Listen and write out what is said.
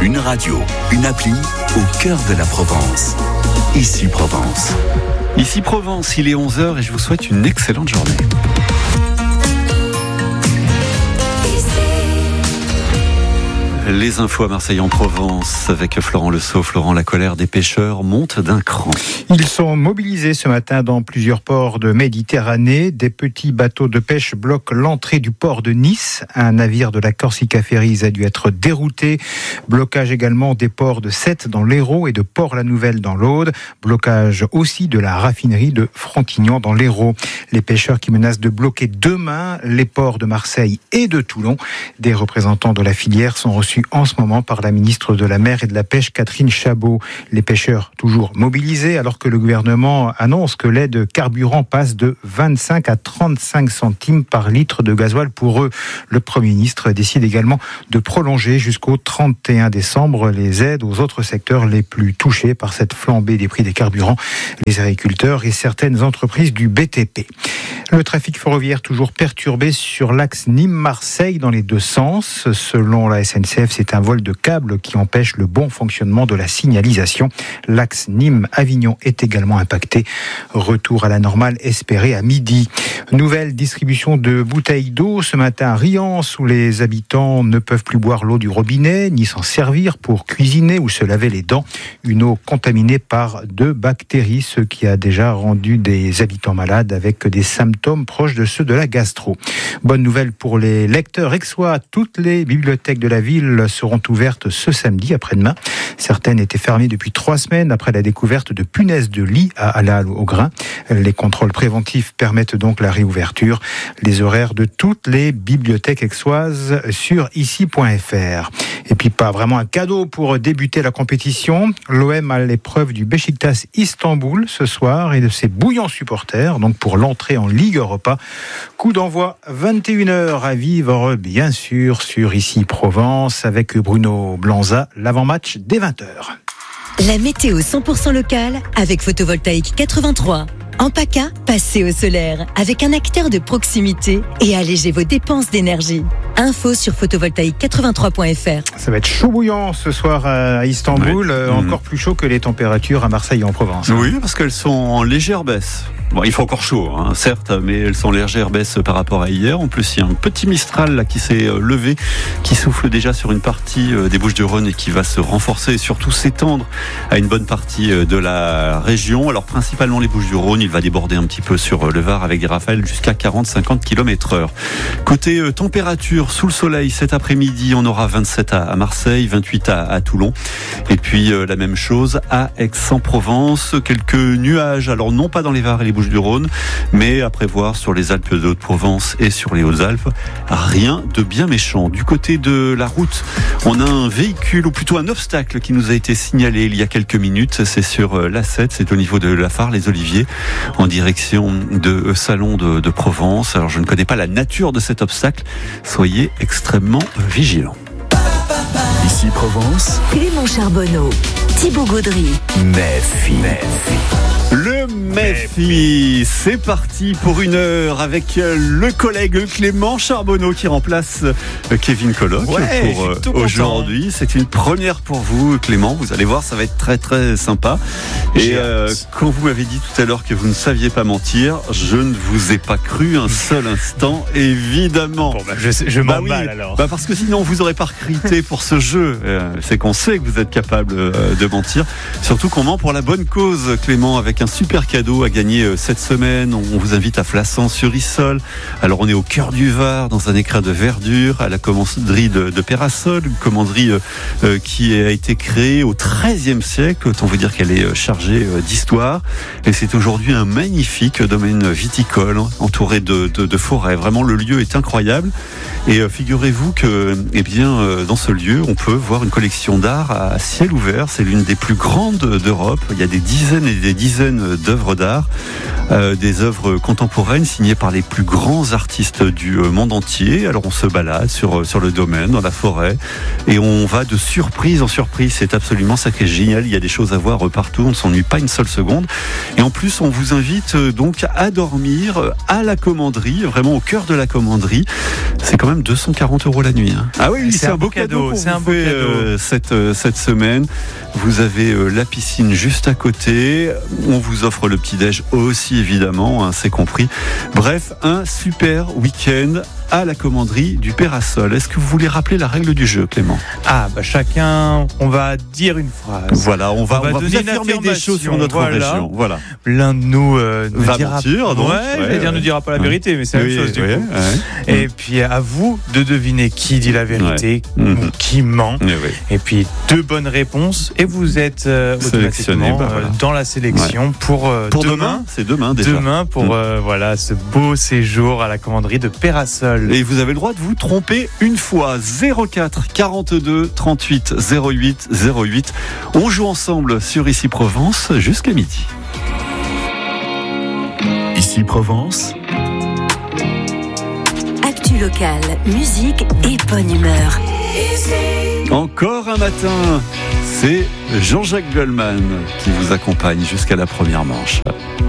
Une radio, une appli au cœur de la Provence. Ici Provence. Ici Provence, il est 11h et je vous souhaite une excellente journée. Les infos à Marseille en Provence avec Florent Lesault. Florent, la colère des pêcheurs monte d'un cran. Ils sont mobilisés ce matin dans plusieurs ports de Méditerranée. Des petits bateaux de pêche bloquent l'entrée du port de Nice. Un navire de la Corsica Ferries a dû être dérouté. Blocage également des ports de Sète dans l'Hérault et de Port-la-Nouvelle dans l'Aude. Blocage aussi de la raffinerie de Frontignan dans l'Hérault. Les pêcheurs qui menacent de bloquer demain les ports de Marseille et de Toulon. Des représentants de la filière sont reçus en ce moment par la ministre de la Mer et de la Pêche, Catherine Chabot. Les pêcheurs toujours mobilisés alors que le gouvernement annonce que l'aide carburant passe de 25 à 35 centimes par litre de gasoil pour eux. Le Premier ministre décide également de prolonger jusqu'au 31 décembre les aides aux autres secteurs les plus touchés par cette flambée des prix des carburants, les agriculteurs et certaines entreprises du BTP. Le trafic ferroviaire toujours perturbé sur l'axe Nîmes-Marseille dans les deux sens. Selon la SNCF, c'est un vol de câble qui empêche le bon fonctionnement de la signalisation. L'axe Nîmes-Avignon est également impacté. Retour à la normale espéré à midi. Nouvelle distribution de bouteilles d'eau ce matin à Riance, où les habitants ne peuvent plus boire l'eau du robinet, ni s'en servir pour cuisiner ou se laver les dents. Une eau contaminée par 2 bactéries, ce qui a déjà rendu des habitants malades avec des symptômes proches de ceux de la gastro. Bonne nouvelle pour les lecteurs aixois. Toutes les bibliothèques de la ville seront ouvertes ce samedi après-demain. Certaines étaient fermées depuis 3 semaines après la découverte de punaises de lit à la Halle au Grain. Les contrôles préventifs permettent donc la réouverture. Les horaires de toutes les bibliothèques aixoises sur ici.fr. Et puis pas vraiment un cadeau pour débuter la compétition. L'OM a l'épreuve du Beşiktaş Istanbul ce soir et de ses bouillants supporters, donc pour l'entrée en Ligue Europa. Coup d'envoi 21h à vivre bien sûr sur Ici Provence avec Bruno Blanza, l'avant-match dès 20h. La météo 100% locale avec Photovoltaïque 83. En PACA, passez au solaire avec un acteur de proximité et allégez vos dépenses d'énergie. Info sur photovoltaïque83.fr. Ça va être chaud bouillant ce soir à Istanbul, encore plus chaud que les températures à Marseille et en Provence. Oui, parce qu'elles sont en légère baisse. Bon, il fait encore chaud, certes, mais elles sont en légère baisse par rapport à hier. En plus, il y a un petit Mistral là, qui s'est levé, qui souffle déjà sur une partie des Bouches-du-Rhône et qui va se renforcer et surtout s'étendre à une bonne partie de la région. Alors, principalement les Bouches-du-Rhône, il va déborder un petit peu sur le Var avec des rafales jusqu'à 40-50 km/h. Côté température, sous le soleil, cet après-midi, on aura 27 à Marseille, 28 à Toulon. Et puis, la même chose à Aix-en-Provence. Quelques nuages, alors non pas dans les Var et les Bouches-du-Rhône, mais à prévoir sur les Alpes de Haute-Provence et sur les Hautes-Alpes. Rien de bien méchant. Du côté de la route, on a un véhicule, ou plutôt un obstacle qui nous a été signalé il y a quelques minutes. C'est sur l'A7, c'est au niveau de la Phare, les Oliviers, en direction de Salon de Provence. Alors je ne connais pas la nature de cet obstacle. Soyez extrêmement vigilants. Ici Provence. Clément Charbonneau, Thibaut Gaudry. Méfi. Le Méfi, c'est parti pour 1 heure avec le collègue Clément Charbonneau qui remplace Kevin Colloque pour aujourd'hui. C'est une première pour vous, Clément. Vous allez voir, ça va être très très sympa. Et quand vous m'avez dit tout à l'heure que vous ne saviez pas mentir, je ne vous ai pas cru un seul instant, évidemment. Bon, je m'en mal alors. Parce que sinon, vous n'aurez pas recruté pour ce jeu. C'est qu'on sait que vous êtes capable de mentir. Surtout qu'on ment pour la bonne cause, Clément, avec un super cadeau à gagner cette semaine. On vous invite à Flassan-sur-Issol. Alors on est au cœur du Var, dans un écrin de verdure, à la commanderie de Pérasol, une commanderie qui a été créée au XIIIe siècle. Autant vous dire qu'elle est chargée d'histoire. Et c'est aujourd'hui un magnifique domaine viticole, entouré de forêts. Vraiment, le lieu est incroyable. Et figurez-vous que, dans ce lieu, on peut voir une collection d'art à ciel ouvert. C'est l'une des plus grandes d'Europe. Il y a des dizaines et des dizaines d'œuvres d'art des œuvres contemporaines signées par les plus grands artistes du monde entier. Alors on se balade sur le domaine, dans la forêt, et on va de surprise en surprise. C'est absolument ça qui est génial. Il y a des choses à voir partout, on ne s'ennuie pas une seule seconde. Et en plus, on vous invite donc à dormir à la commanderie, vraiment au cœur de la commanderie. C'est quand même 240 € la nuit. Hein. Ah oui, c'est un beau cadeau. C'est un beau cadeau. Cette semaine, vous avez la piscine juste à côté. On vous offre le petit-déj aussi, évidemment, hein, c'est compris. Bref, un super week-end à la commanderie du Pérasol. Est-ce que vous voulez rappeler la règle du jeu, Clément ? Chacun, on va dire une phrase. Voilà, on va vous donner affirmer des choses sur notre région. Voilà. L'un de nous va mentir, donc. Ne dira pas la vérité, mais c'est la même chose du coup. Et puis à vous de deviner qui dit la vérité ou qui ment. Et puis 2 bonnes réponses et vous êtes automatiquement dans la sélection pour demain. C'est demain déjà. Demain pour ce beau séjour à la commanderie de Pérasol. Et vous avez le droit de vous tromper une fois. 04 42 38 08 08. On joue ensemble sur Ici Provence jusqu'à midi. Ici Provence. Actu locale, musique et bonne humeur. Encore un matin, c'est Jean-Jacques Goldman qui vous accompagne jusqu'à la première manche.